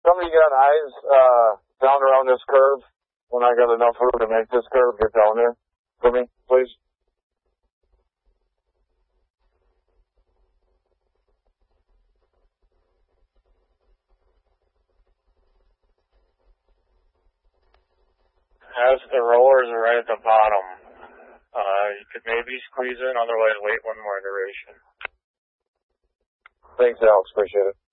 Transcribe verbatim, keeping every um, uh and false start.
somebody got eyes uh, down around this curve when I got enough room to make this curve get down there for me, please? As the rollers are right at the bottom, uh, you could maybe squeeze in, otherwise wait one more iteration. Thanks, Alex. Appreciate it.